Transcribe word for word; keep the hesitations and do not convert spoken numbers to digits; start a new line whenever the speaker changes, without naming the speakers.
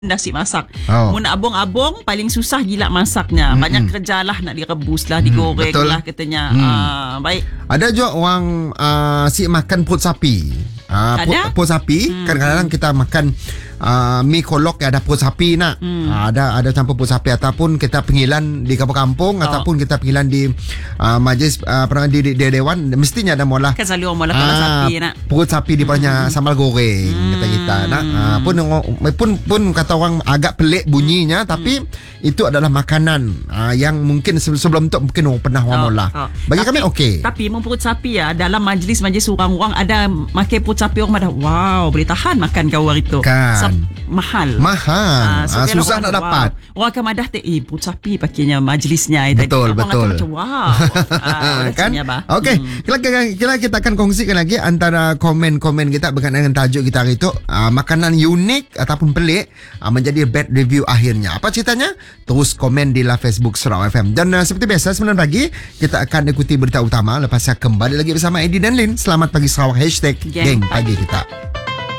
nasi masak.
Oh.
Mu nak abong-abong paling susah gila masaknya.
Mm-mm.
Banyak kerja lah, nak direbus lah, digoreng
betul.
lah katanya.
Hmm.
Ah, baik.
Ada juga orang uh, si makan perut sapi. Uh,
Ada?
perut, perut sapi,
Hmm.
kadang-kadang kita makan uh, mi kolok yang ada perut sapi nak.
Hmm.
Uh, ada ada campur perut sapi, ataupun kita penghilan di kampung-kampung,
Oh.
ataupun kita penghilan di uh, majlis uh, perangai di, di, di dewan, mestinya ada molah.
Kan selalu orang mula kalau
Ah,
sapi nak.
perut sapi di punya sambal goreng,
Hmm.
kata kita nak. Ah, pun pun pun kata orang agak pelik bunyinya, tapi itu adalah makanan ah, yang mungkin se- sebelum tu mungkin orang pernah orang
Oh,
molah.
oh.
Bagi
Tapi-
kami okey.
Tapi memang perut sapi ya, dalam majlis-majlis orang-orang ada makan perut sapi, orang pada wow, boleh tahan makan kau hari tu.
Kan.
Sab- mahal.
Mahal.
so
Ah,
kalau
susah
orang
nak
wow.
dapat.
Orang akan madah teh, eh perut sapi pakainya majlisnya eh,
Betul,
tadi. Orang
betul.
akan macam wow. Ah,
kan?
macamnya, bah.
Okey,
Hmm.
kita, kita, kita, kita akan kongsikan lagi antara komen-komen kita berkenaan dengan tajuk kita hari itu. Uh, makanan unik ataupun pelik uh, menjadi bad review akhirnya. Apa ceritanya? Terus komen di live Facebook Surau F M. Dan uh, seperti biasa sembilan pagi kita akan ikuti berita utama. Lepas saya kembali lagi bersama Eddie dan Lin. Selamat pagi Sarawak. Hashtag
Geng
Geng Pagi kita.